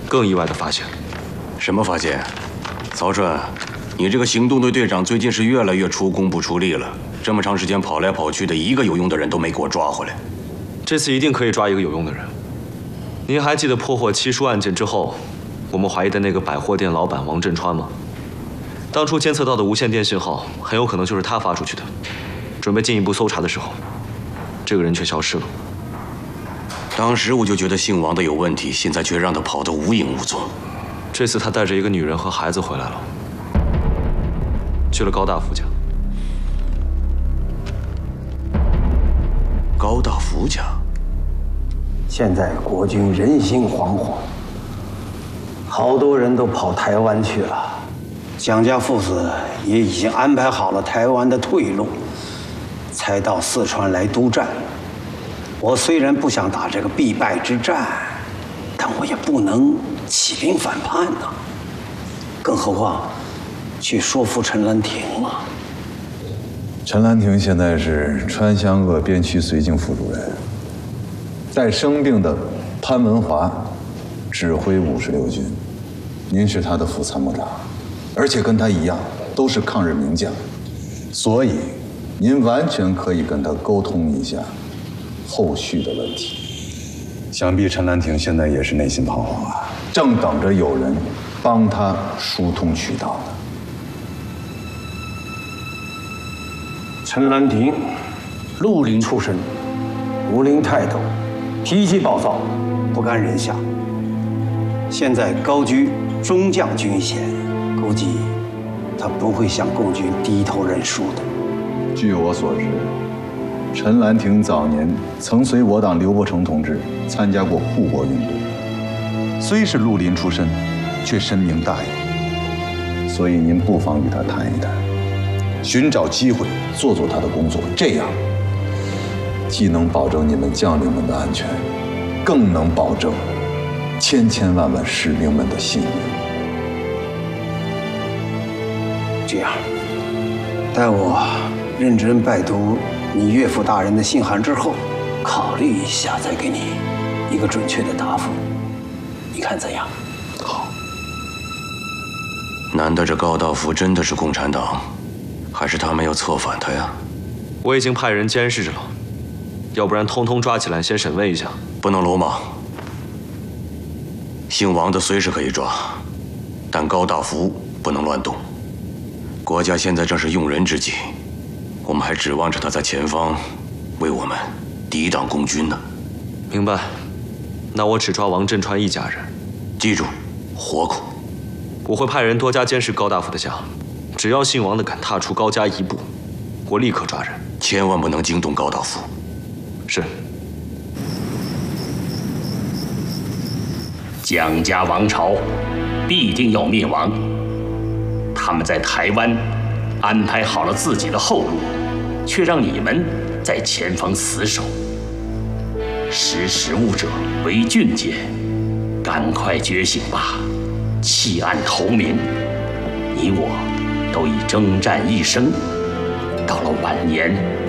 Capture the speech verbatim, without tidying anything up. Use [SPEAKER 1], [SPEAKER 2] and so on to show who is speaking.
[SPEAKER 1] 更意外的发现。
[SPEAKER 2] 什么发现？曹顺，你这个行动队队长最近是越来越出工不出力了。这么长时间跑来跑去的，一个有用的人都没给我抓回来。
[SPEAKER 1] 这次一定可以抓一个有用的人。您还记得破获七叔案件之后，我们怀疑的那个百货店老板王振川吗？当初监测到的无线电信号，很有可能就是他发出去的。准备进一步搜查的时候，这个人却消失了。
[SPEAKER 2] 当时我就觉得姓王的有问题，现在却让他跑得无影无踪。
[SPEAKER 1] 这次他带着一个女人和孩子回来了，去了高大福家。
[SPEAKER 2] 高大福家。
[SPEAKER 3] 现在国军人心惶惶，好多人都跑台湾去了。蒋家父子也已经安排好了台湾的退路，才到四川来督战。我虽然不想打这个必败之战，但我也不能起兵反叛呐。更何况去说服陈兰亭啊。
[SPEAKER 4] 陈兰亭现在是川湘鄂边区绥靖副主任，带生病的潘文华指挥五十六军，您是他的副参谋长，而且跟他一样都是抗日名将，所以您完全可以跟他沟通一下后续的问题。想必陈兰亭现在也是内心彷徨啊，正等着有人帮他疏通渠道呢。
[SPEAKER 3] 陈兰亭，绿林出身，无龄泰斗，脾气暴躁，不甘人下。现在高居中将军衔，估计他不会向共军低头认输的。
[SPEAKER 4] 据我所知，陈兰亭早年曾随我党刘伯承同志参加过护国运动，虽是绿林出身，却深明大义。所以您不妨与他谈一谈，寻找机会做做他的工作，这样既能保证你们将领们的安全，更能保证千千万万士兵们的性命。
[SPEAKER 3] 这样，待我认真拜读你岳父大人的信函之后，考虑一下，再给你一个准确的答复。你看怎样？
[SPEAKER 4] 好。
[SPEAKER 2] 难道这高道夫真的是共产党，还是他们要策反他呀？
[SPEAKER 1] 我已经派人监视着了，要不然通通抓起来先审问一下。
[SPEAKER 2] 不能鲁莽。姓王的随时可以抓，但高大福不能乱动。国家现在正是用人之际，我们还指望着他在前方为我们抵挡共军呢。
[SPEAKER 1] 明白。那我只抓王振川一家人。
[SPEAKER 2] 记住，活口。
[SPEAKER 1] 我会派人多加监视高大福的家，只要姓王的敢踏出高家一步，我立刻抓人。
[SPEAKER 2] 千万不能惊动高大福。
[SPEAKER 1] 是。
[SPEAKER 5] 蒋家王朝必定要灭亡，他们在台湾安排好了自己的后路，却让你们在前方死守。识时务者为俊杰，赶快觉醒吧，弃暗投明。你我都已征战一生，到了晚年